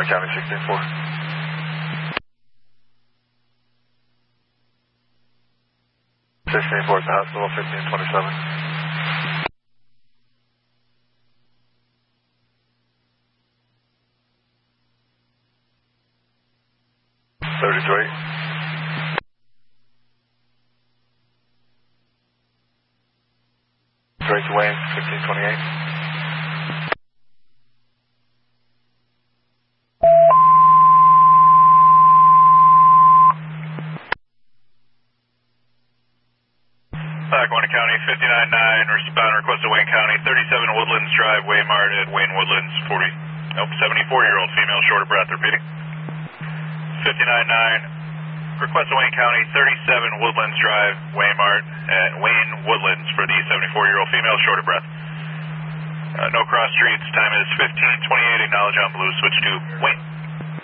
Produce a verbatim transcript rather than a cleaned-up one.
County sixteen four. sixteen four at the hospital, fifteen twenty-seven. thirty-three. Grace Wayne, fifteen twenty-eight. Lackawanna County, fifty-nine nine, respond request to Wayne County, thirty-seven Woodlands Drive, Waymart at Wayne Woodlands, forty, nope, seventy-four-year-old female, short of breath, repeating. fifty-nine nine, request to Wayne County, thirty-seven Woodlands Drive, Waymart at Wayne Woodlands for the seventy-four-year-old female, short of breath. Uh, no cross streets, time is fifteen twenty-eight, acknowledge on blue, switch to Wayne.